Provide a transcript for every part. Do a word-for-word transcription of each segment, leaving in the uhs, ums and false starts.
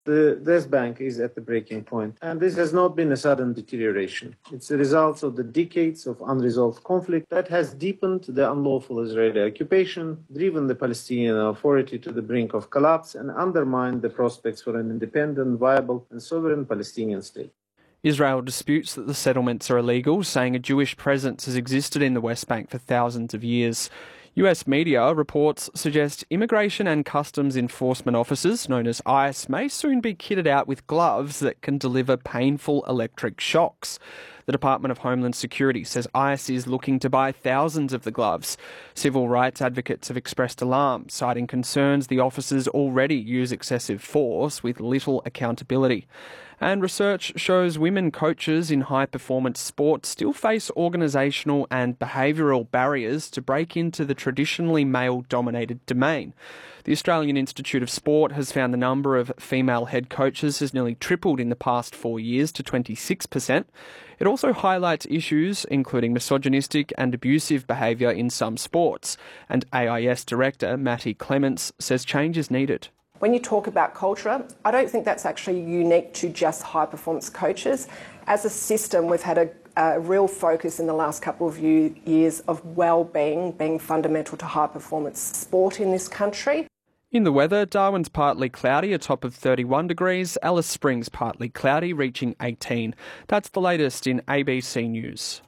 The West Bank is at the breaking point, and this has not been a sudden deterioration. It's the result of the decades of unresolved conflict that has deepened the unlawful Israeli occupation, driven the Palestinian Authority to the brink of collapse, and undermined the prospects for an independent, viable, and sovereign Palestinian state. Israel disputes that the settlements are illegal, saying a Jewish presence has existed in the West Bank for thousands of years. U S media reports suggest immigration and customs enforcement officers, known as ICE, may soon be kitted out with gloves that can deliver painful electric shocks. The Department of Homeland Security says ICE is looking to buy thousands of the gloves. Civil rights advocates have expressed alarm, citing concerns the officers already use excessive force with little accountability. And research shows women coaches in high-performance sports still face organisational and behavioural barriers to break into the traditionally male-dominated domain. The Australian Institute of Sport has found the number of female head coaches has nearly tripled in the past four years to twenty-six percent. It also highlights issues including misogynistic and abusive behaviour in some sports. And A I S Director Matty Clements says change is needed. When you talk about culture, I don't think that's actually unique to just high-performance coaches. As a system, we've had a, a real focus in the last couple of years of well-being being fundamental to high-performance sport in this country. In the weather, Darwin's partly cloudy, a top of thirty-one degrees. Alice Springs partly cloudy, reaching eighteen. That's the latest in A B C News.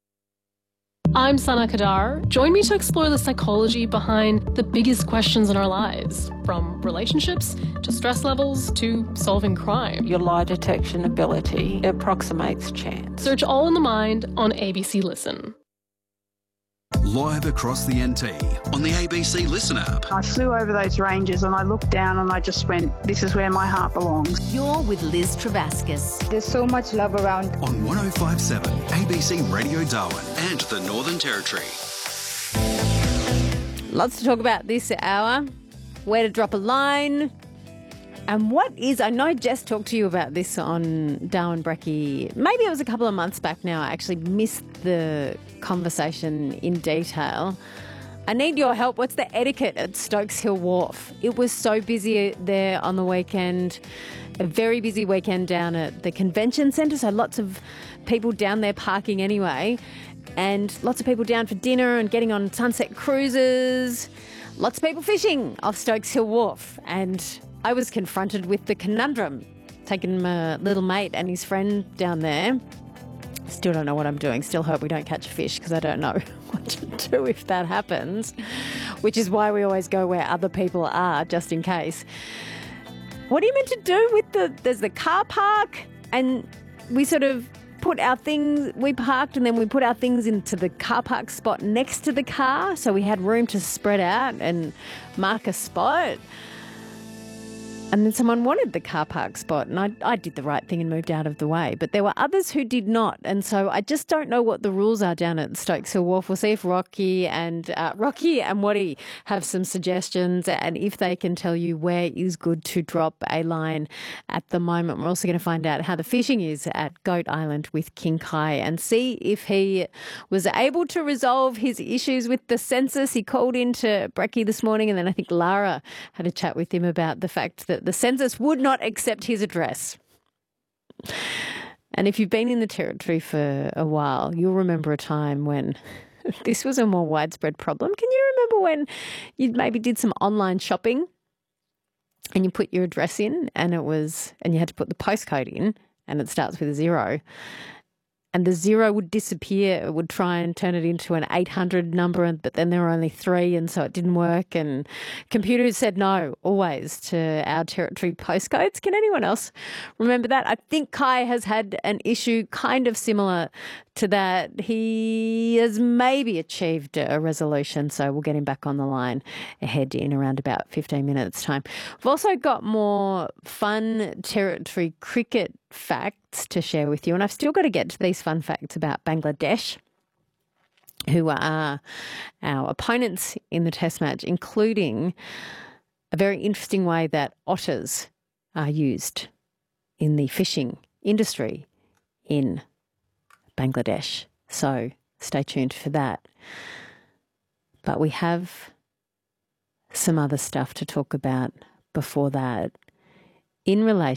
I'm Sana Kadar. Join me to explore the psychology behind the biggest questions in our lives, from relationships to stress levels to solving crime. Your lie detection ability approximates chance. Search All in the Mind on A B C Listen. Live across the N T on the A B C Listen app. I flew over those ranges and I looked down and I just went, this is where my heart belongs. You're with Liz Travascus. There's so much love around. On one oh five point seven A B C Radio Darwin and the Northern Territory. Lots to talk about this hour. Where to drop a line. And what is, I know Jess talked to you about this on Darwin Brecky, maybe it was a couple of months back now. I actually missed the conversation in detail. I need your help. What's the etiquette at Stokes Hill Wharf? It was so busy there on the weekend, a very busy weekend down at the convention centre, so lots of people down there parking anyway, and lots of people down for dinner and getting on sunset cruises, lots of people fishing off Stokes Hill Wharf, and I was confronted with the conundrum, taking my little mate and his friend down there. Still don't know what I'm doing. Still hope we don't catch a fish because I don't know what to do if that happens, which is why we always go where other people are, just in case. What are you meant to do with the, there's the car park, and we sort of put our things, we parked and then we put our things into the car park spot next to the car, so we had room to spread out and mark a spot. And then someone wanted the car park spot, and I, I did the right thing and moved out of the way. But there were others who did not, and so I just don't know what the rules are down at Stokes Hill Wharf. We'll see if Rocky and uh, Rocky and Waddy have some suggestions, and if they can tell you where is good to drop a line at the moment. We're also going to find out how the fishing is at Goat Island with King Kai, and see if he was able to resolve his issues with the census. He called into Brecky this morning, and then I think Lara had a chat with him about the fact that the census would not accept his address. And if you've been in the Territory for a while, you'll remember a time when this was a more widespread problem. Can you remember when you maybe did some online shopping and you put your address in and it was, and you had to put the postcode in and it starts with a zero, and the zero would disappear. It would try and turn it into an eight hundred number, but then there were only three, and so it didn't work. And computers said no, always, to our Territory postcodes. Can anyone else remember that? I think Kai has had an issue kind of similar to that. He has maybe achieved a resolution, so we'll get him back on the line ahead in around about fifteen minutes' time. We've also got more fun Territory cricket facts to share with you, and I've still got to get to these fun facts about Bangladesh, who are our opponents in the Test match, including a very interesting way that otters are used in the fishing industry in Bangladesh. So stay tuned for that. But we have some other stuff to talk about before that. in relation